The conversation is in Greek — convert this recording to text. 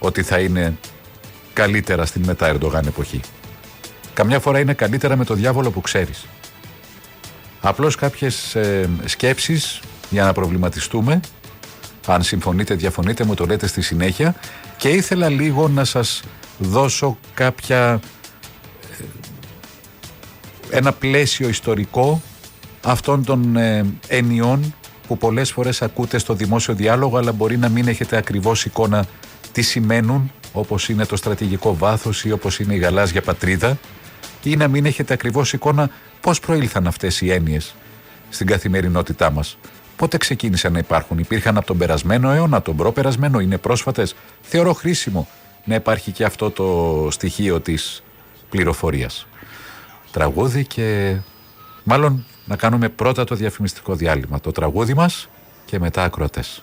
ότι θα είναι καλύτερα στην μετά Ερντογάν εποχή. Καμιά φορά είναι καλύτερα με το διάβολο που ξέρεις. Απλώς κάποιες σκέψεις για να προβληματιστούμε. Αν συμφωνείτε, διαφωνείτε, μου το λέτε στη συνέχεια. Και ήθελα λίγο να σας δώσω ένα πλαίσιο ιστορικό αυτών των ενιών που πολλές φορές ακούτε στο δημόσιο διάλογο, αλλά μπορεί να μην έχετε ακριβώς εικόνα τι σημαίνουν, όπως είναι το στρατηγικό βάθος ή όπως είναι η γαλάζια πατρίδα, ή να μην έχετε ακριβώς εικόνα πώς προήλθαν αυτές οι έννοιες στην καθημερινότητά μας. Πότε ξεκίνησαν να υπάρχουν? Υπήρχαν από τον περασμένο αιώνα, τον προπερασμένο, είναι πρόσφατες? Θεωρώ χρήσιμο να υπάρχει και αυτό το στοιχείο της πληροφορίας. Τραγούδι και μάλλον να κάνουμε πρώτα το διαφημιστικό διάλειμμα. Το τραγούδι μας και μετά ακροατές.